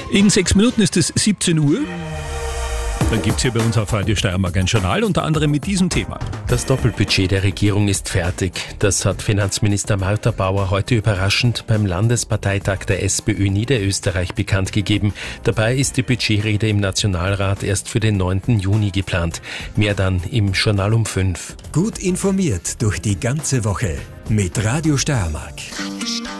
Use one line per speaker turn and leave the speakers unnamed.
In 6 Minuten ist es 17 Uhr. Dann gibt es hier bei uns auf Radio Steiermark ein Journal, unter anderem mit diesem Thema.
Das Doppelbudget der Regierung ist fertig. Das hat Finanzminister Martha Bauer heute überraschend beim Landesparteitag der SPÖ Niederösterreich bekannt gegeben. Dabei ist die Budgetrede im Nationalrat erst für den 9. Juni geplant. Mehr dann im Journal um 5.
Gut informiert durch die ganze Woche mit Radio Steiermark.